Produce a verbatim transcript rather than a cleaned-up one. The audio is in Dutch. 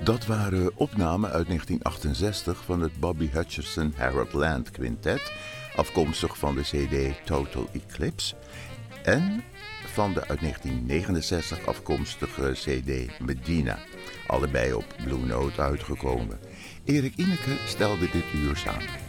Dat waren opnamen uit negentien achtenzestig van het Bobby Hutcherson Harold Land Quintet, afkomstig van de cd Total Eclipse, en van de uit negentien negenenzestig afkomstige cd Medina, allebei op Blue Note uitgekomen. Erik Ineke stelde dit uur samen.